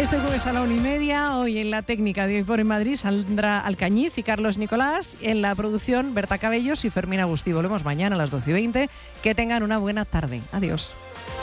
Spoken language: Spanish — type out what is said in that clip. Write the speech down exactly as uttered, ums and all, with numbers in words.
Este jueves a la una y media, hoy en la técnica de Hoy por en Madrid, Sandra Alcañiz y Carlos Nicolás. En la producción, Berta Cabellos y Fermín Agustí. Volvemos mañana a las doce y veinte. Que tengan una buena tarde. Adiós.